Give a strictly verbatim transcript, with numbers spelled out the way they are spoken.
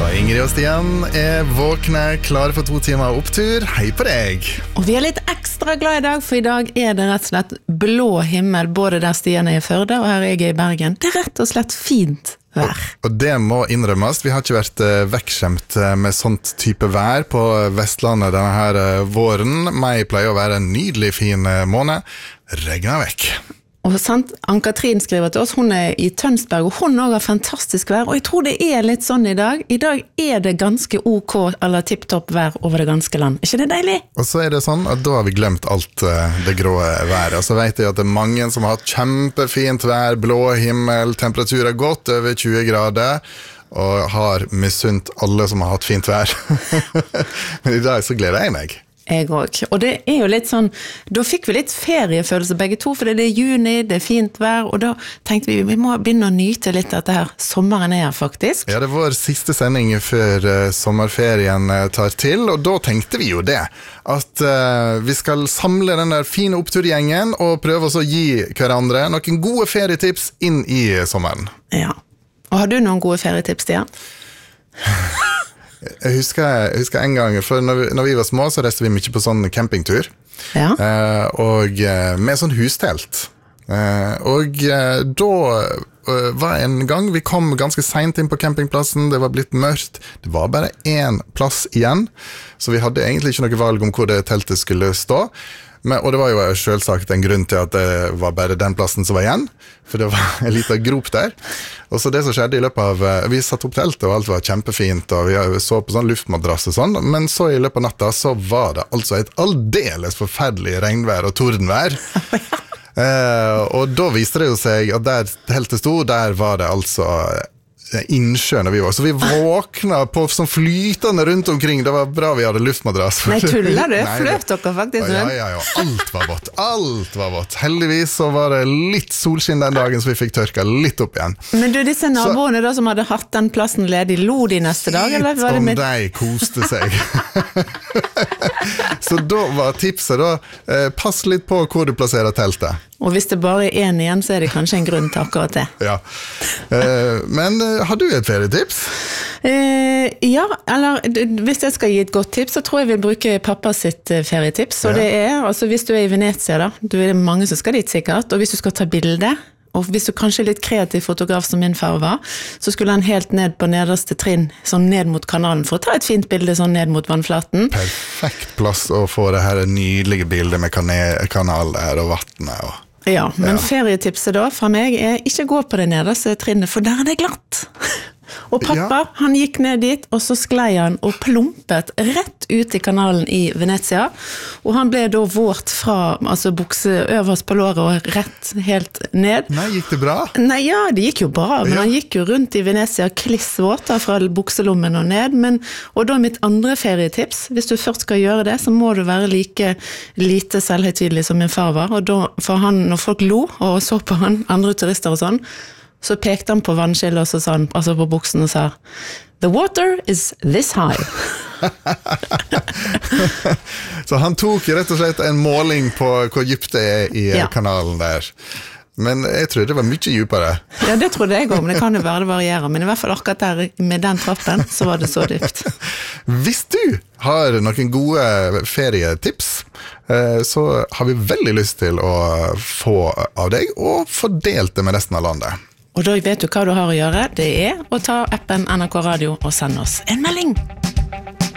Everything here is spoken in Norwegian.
Og Ingrid og Stian er våkne, klare for to timer opptur. Hei på deg! Og vi er litt ekstra glad i dag, for i dag er det rett og slett blå himmel, både der Stian er i Førde og her jeg er i Bergen. Det er rett og slett fint vær. Og, og det må innrømmes, vi har ikke vært uh, vekkskjemt med sånt type vær på Vestlandet denne her uh, våren. Mai pleier å være en nydelig fin uh, måned. Regner vekk. Og sant, Ann-Katrin skriver til oss, hun er i Tønsberg, og hun også har fantastisk vær, og jeg tror det er litt sånn i dag. I dag er det ganske ok, eller tipptopp vær over det ganske land. Er ikke det deilig? Og så er det sånn at da har vi glemt alt uh, det grå været. Og så vet jeg at det er mange som har hatt kjempefint vær, blå himmel, temperaturer godt over tjue grader, og har misunt alle som har hatt fint vær. Men i dag så gleder jeg meg. Jeg også. Og det er jo litt sånn, da fikk vi litt feriefølelse begge to, for det er juni, det er fint vær, og da tenkte vi, vi må begynne å nyte litt at det her sommeren er her faktisk. Ja, det var vår siste sending før uh, sommerferien uh, tar til, og da tenkte vi jo det, at uh, vi skal samle den der fine oppturgjengen, og prøve også å gi hverandre noen gode ferietips inn i sommeren. Ja. Og har du noen gode ferietips, Stian? Jeg husker, jeg husker en gang, for når vi, når vi var små så reiste vi mye på sånn campingtur, ja. eh, og med sånn hustelt. Eh, og eh, da eh, var en gang, vi kom ganske sent inn på campingplassen, det var blitt mørkt, det var bare en plass igjen, så vi hadde egentlig ikke noe valg om hvor det teltet skulle stå. Men, og det var jo selvsagt en grunn til at det var bare den plassen som var igjen, for det var en liten grop der. Og så det som skjedde i løpet av, vi satt opp teltet og alt var kjempefint, og vi så på sånn luftmadrass og sånn, men så i løpet av natta så var det altså et aldeles forferdelig regnvær og tordenvær. eh, og da viste det jo seg at der teltet sto, der var det altså innsjø når vi var, så vi våkna på sånn flytende rundt omkring. Det var bra vi hadde luftmadrass. Nei, tuller du? Fløt dere faktisk? Ja, ja, ja, alt var vått, alt var vått. Heldigvis så var det litt solskinn den dagen, så vi fikk tørka litt opp igjen. Men du, disse naboene da som hadde hatt den plassen ledig, lo de neste dag? Eller var det om med... de koste seg. Så da var tipset da, eh, pass litt på hvor du plasserer teltet. Og hvis det bare er en igjen, så er det kanskje en grunn til akkurat det. Ja. Eh, men eh, har du et ferietips? Eh, ja, eller hvis jeg skal gi et godt tips, så tror jeg jeg vil bruke pappa sitt ferietips. Og ja. Det er, altså hvis du er i Venezia da, du er det mange som skal dit sikkert, og hvis du skal ta bilde, og hvis du kanskje er litt kreativ fotograf som min far var, så skulle han helt ned på nederste trinn, sånn ned mot kanalen, for å ta et fint bilde sånn ned mot vannflaten. Perfekt plass å få det her nydelige bildet med kanal der og vattnet. Og, ja, men ja. Ferietipset da fra meg er ikke gå på det nederste trinnet, for der er det glatt. Og pappa, ja. Han gikk ned dit, og så sklei han og plumpet rett ut i kanalen i Venezia, og han ble da vårt fra, altså bukse øverst på låret og rett helt ned. Nei, gikk det bra? Nei, ja, det gikk jo bra, men ja. Han gikk jo rundt i Venezia klissvåt fra bukselommen og ned, men, og da mitt andre ferietips, hvis du først skal gjøre det, så må du være like lite selvhøytidelig som min far var, og da, for han, når folk lo og så på han, andre turister og sånn, så pekte han på vannskillet og så sa han, altså på buksen og sa «The water is this high». Så han tok rett og slett en måling på hvor dypt det er i ja. Kanalen der. Men jeg tror det var mye dypere. Ja, det trodde jeg også, men det kan jo være det varierer. Men i hvert fall akkurat der med den trappen, så var det så dypt. Hvis du har noen gode ferietips, så har vi veldig lyst til å få av deg, og fordelt det med resten av landet. Og da vet du hva du har å gjøre, det er å ta appen N R K Radio og sende oss en melding.